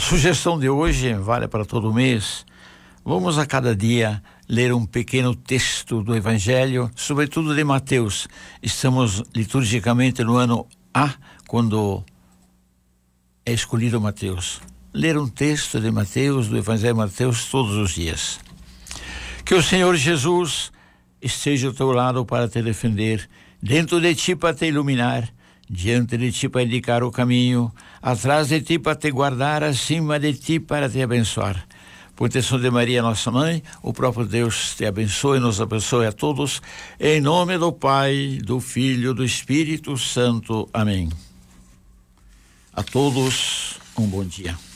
sugestão de hoje vale para todo mês. Vamos a cada dia ler um pequeno texto do Evangelho, sobretudo de Mateus. Estamos liturgicamente no ano A, quando é escolhido Mateus. Ler um texto de Mateus, do Evangelho de Mateus, todos os dias. Que o Senhor Jesus esteja ao teu lado para te defender, dentro de ti para te iluminar, diante de ti para indicar o caminho, atrás de ti para te guardar, acima de ti para te abençoar. Por intercessão de Maria, nossa mãe, o próprio Deus te abençoe e nos abençoe a todos, em nome do Pai, do Filho, do Espírito Santo. Amém. A todos, um bom dia.